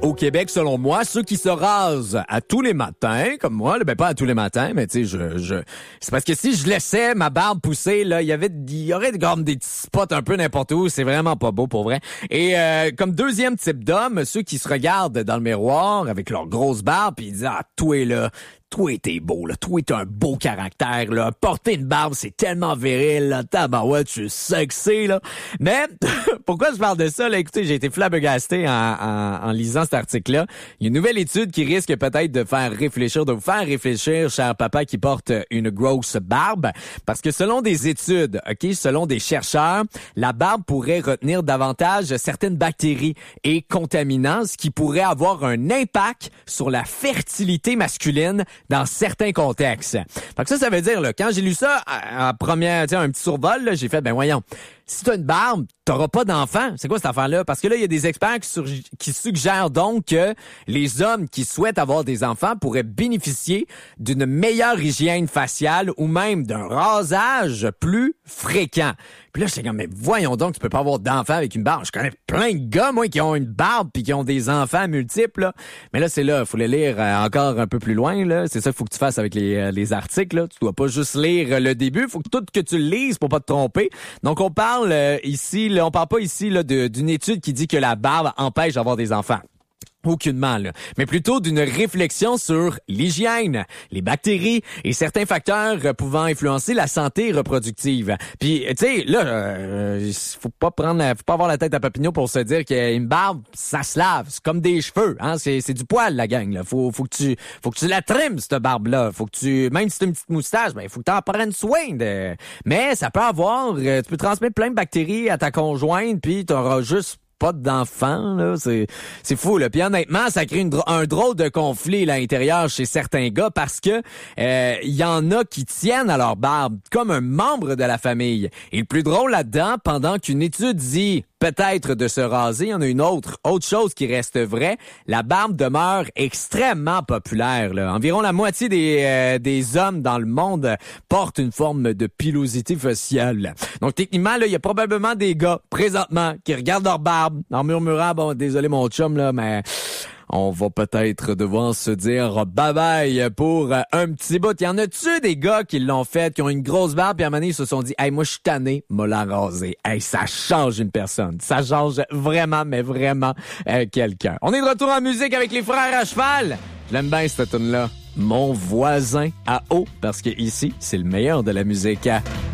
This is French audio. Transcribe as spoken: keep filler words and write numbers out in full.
au Québec, selon moi, ceux qui se rasent à tous les matins, comme moi, là, ben pas à tous les matins, mais tu sais, je, je, c'est parce que si je laissais ma barbe pousser, là, il y avait, il y aurait comme des petits spots un peu n'importe où, c'est vraiment pas beau pour vrai. Et euh, comme deuxième type d'homme, ceux qui se regardent dans le miroir avec leur grosse barbe, puis ils disent ah toi là. Toi, t'es beau, là. Toi, t'as un beau caractère, là. Porter une barbe, c'est tellement viril, là. Tabarouette, je suis sexy, là. Mais, pourquoi je parle de ça, là? Écoutez, j'ai été flabbergasté en, en, en lisant cet article-là. Il y a une nouvelle étude qui risque peut-être de faire réfléchir, de vous faire réfléchir, cher papa qui porte une grosse barbe. Parce que selon des études, OK, selon des chercheurs, la barbe pourrait retenir davantage certaines bactéries et contaminants, ce qui pourrait avoir un impact sur la fertilité masculine dans certains contextes. Fait que ça, ça veut dire, là, quand j'ai lu ça, en première, tu sais, un petit survol, là, j'ai fait, ben voyons, si t'as une barbe, t'auras pas d'enfant. C'est quoi cette affaire-là? Parce que là, il y a des experts qui, surg- qui suggèrent donc que les hommes qui souhaitent avoir des enfants pourraient bénéficier d'une meilleure hygiène faciale ou même d'un rasage plus fréquent. Puis là, j'étais comme, mais voyons donc, tu peux pas avoir d'enfants avec une barbe. Je connais plein de gars, moi, qui ont une barbe puis qui ont des enfants multiples, là. Mais là, c'est là, il faut les lire euh, encore un peu plus loin, là. C'est ça qu'il faut que tu fasses avec les, euh, les articles, là. Tu dois pas juste lire euh, le début. Il faut que tout que tu le lises pour pas te tromper. Donc, on parle euh, ici, là, on parle pas ici là, de, d'une étude qui dit que la barbe empêche d'avoir des enfants. Aucunement, là. Mais plutôt d'une réflexion sur l'hygiène, les bactéries et certains facteurs euh, pouvant influencer la santé reproductive. Puis, tu sais, là, euh, faut pas prendre, faut pas avoir la tête à Papineau pour se dire qu'une barbe, ça se lave. C'est comme des cheveux, hein. C'est, c'est du poil, la gang, là. Faut, faut que tu, faut que tu la trimes, cette barbe-là. Faut que tu, même si t'as une petite moustache, ben, faut que t'en prennes soin de, mais ça peut avoir, euh, tu peux transmettre plein de bactéries à ta conjointe puis t'auras juste pas d'enfants, là, c'est c'est fou, là. Puis honnêtement, ça crée une, un drôle de conflit là, à l'intérieur chez certains gars parce que euh, y en a qui tiennent à leur barbe comme un membre de la famille. Et le plus drôle là-dedans, pendant qu'une étude dit peut-être de se raser, il y en a une autre, autre chose qui reste vraie, la barbe demeure extrêmement populaire, là. Environ la moitié des, euh, des hommes dans le monde portent une forme de pilosité faciale. Donc techniquement, là, il y a probablement des gars, présentement, qui regardent leur barbe en murmurant, bon, désolé mon chum, là, mais on va peut-être devoir se dire bye-bye pour un petit bout. Y en a-tu des gars qui l'ont fait, qui ont une grosse barbe, puis à un moment donné, ils se sont dit « Hey, moi, je suis tanné, m'a la rasé. » Hey, ça change une personne. Ça change vraiment, mais vraiment euh, quelqu'un. On est de retour en musique avec les frères à cheval. Je l'aime bien, cette tune-là. Mon voisin à eau, parce que ici, c'est le meilleur de la musique.